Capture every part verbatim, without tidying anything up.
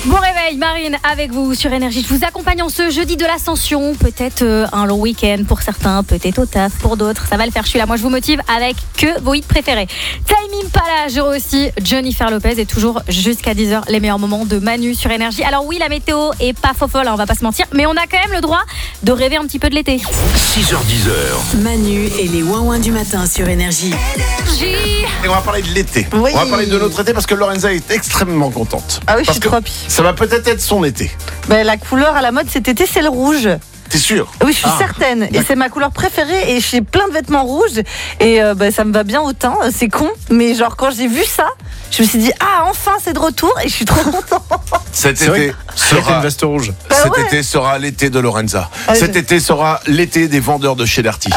Bon réveil, Marine, avec vous sur Énergie. Je vous accompagne en ce jeudi de l'ascension. Peut-être euh, un long week-end pour certains, peut-être au taf pour d'autres. Ça va le faire, je suis là. Moi, je vous motive avec que vos hits préférés. Time Impala, j'ai aussi Jennifer Lopez et toujours jusqu'à dix heures, les meilleurs moments de Manu sur Énergie. Alors oui, la météo est pas fofolle, hein, on va pas se mentir, mais on a quand même le droit de rêver un petit peu de l'été. six heures dix heures. Manu et les ouin-ouin du matin sur Énergie. Énergie. Et on va parler de l'été. Oui. On va parler de notre été parce que Lorenza est extrêmement contente. Ah oui, je Parce suis que trop happy. ça va peut-être être son été. Ben, la couleur à la mode cet été, c'est le rouge. T'es sûr? Oui, je suis Ah. certaine. Et c'est ma couleur préférée. Et j'ai plein de vêtements rouges. Et euh, ben, ça me va bien au teint. C'est con. Mais genre, quand j'ai vu ça, je me suis dit, ah, enfin, c'est de retour. Et je suis trop contente. Cet C'est vrai été que c'est sera une veste rouge. Bah Cet ouais. été sera l'été de Lorenza. Ah, Cet je- été sera l'été des vendeurs de chez Darty.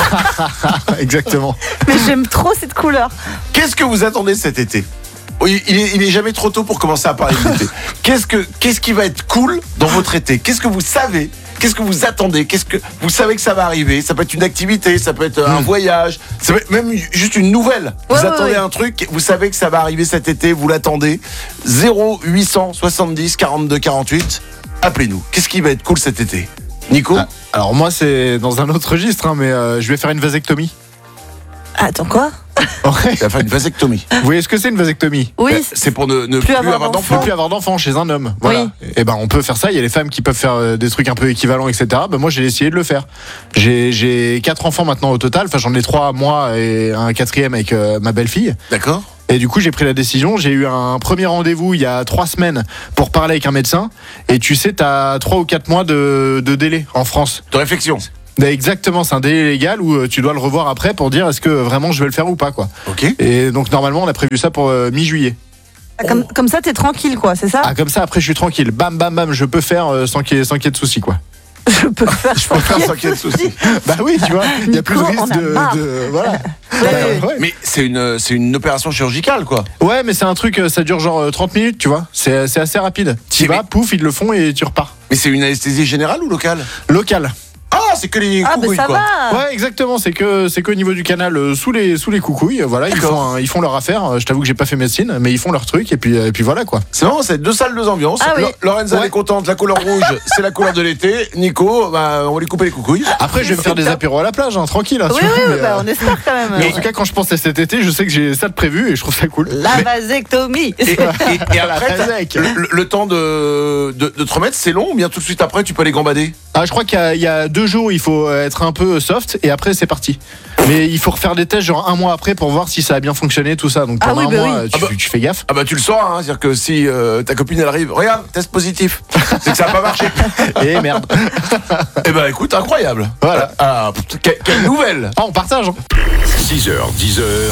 Exactement. Mais j'aime trop cette couleur. Qu'est-ce que vous attendez cet été? Oui, il est, il est jamais trop tôt pour commencer à parler de l'été. Qu'est-ce que, qu'est-ce qui va être cool dans votre été? Qu'est-ce que vous savez? Qu'est-ce que vous attendez? Qu'est-ce que vous savez que ça va arriver? Ça peut être une activité, ça peut être un voyage, ça peut être même juste une nouvelle. Ouais, vous ouais, attendez ouais. un truc, vous savez que ça va arriver cet été, vous l'attendez. zéro huit cent soixante-dix quarante-deux quarante-huit. Appelez-nous. Qu'est-ce qui va être cool cet été? Nico? Ah, alors moi c'est dans un autre registre, hein, mais euh, je vais faire une vasectomie. Attends, quoi? Ouais. Il va faire une vasectomie. Vous voyez ce que c'est une vasectomie? Oui. Euh, C'est pour ne, ne plus, avoir, Ne d'enfants. plus avoir d'enfants chez un homme. Voilà. Et ben on peut faire ça. Il y a les femmes qui peuvent faire euh, des trucs un peu équivalents, et cetera. Ben moi j'ai essayé de le faire. J'ai j'ai quatre enfants maintenant au total. Enfin j'en ai trois moi et un quatrième avec euh, ma belle-fille. D'accord. Et du coup, j'ai pris la décision. J'ai eu un premier rendez-vous il y a trois semaines pour parler avec un médecin. Et tu sais, t'as trois ou quatre mois de, de délai en France. De réflexion. Exactement, c'est un délai légal où euh, tu dois le revoir après pour dire est-ce que vraiment je vais le faire ou pas, quoi. Ok. Et donc normalement, on a prévu ça pour euh, mi-juillet. Comme, comme ça, t'es tranquille, quoi, c'est ça? Ah, comme ça, après, je suis tranquille. Bam, bam, bam, je peux faire euh, sans qu'il y ait, sans qu'il y ait de soucis, quoi. Je peux faire Je peux faire sans qu'il y ait de soucis. Bah oui, tu vois, il y a plus de Nico, risque on a de, marre. de- voilà. Ouais, Bah, ouais. ouais. Mais c'est une, c'est une opération chirurgicale, quoi. Ouais, mais c'est un truc, euh, ça dure genre euh, trente minutes, tu vois. C'est, c'est assez rapide. Tu Mais- vas, pouf, ils le font et tu repars. Mais c'est une anesthésie générale ou locale? Local. Ah, c'est que les Ah, coucouilles, mais ça quoi. va. Ouais, exactement. C'est que c'est qu'au niveau du canal, euh, sous les sous les coucouilles, euh, voilà, ils D'accord. font un- ils font leur affaire. Euh, Je t'avoue que j'ai pas fait médecine, mais ils font leur truc et puis euh, et puis voilà, quoi. C'est vraiment, c'est deux salles, deux ambiances. Ah oui. Lo- Lorenza, elle Ouais. est contente. La couleur rouge, c'est la couleur de l'été. Nico, bah, on va lui couper les coucouilles. Après, je vais me faire des apéros à la plage, hein, tranquille. hein, Oui, tu oui, vois, oui, mais, bah, euh, on espère quand même. mais en tout cas, quand je pense à cet été, je sais que j'ai ça de prévu et je trouve ça cool. La vasectomie. Et, et- et après, La t'as- vasec. le, le- le temps de, de, de te remettre, c'est long ou bien tout de suite après, tu peux aller gambader? Ah, je crois qu'il y a, il y a deux jours, il faut être un peu soft et après c'est parti. Mais il faut refaire des tests genre un mois après pour voir si ça a bien fonctionné tout ça. Donc Ah pendant oui, un bah mois, oui. tu, Ah bah. tu fais gaffe. Ah bah tu le sauras, hein, c'est-à-dire que si euh, ta copine elle arrive, regarde, test positif, c'est que ça n'a pas marché. Et merde. Eh ben écoute, incroyable. Voilà. Ah, que- quelle nouvelle. Ah, on partage. hein. six heures dix heures.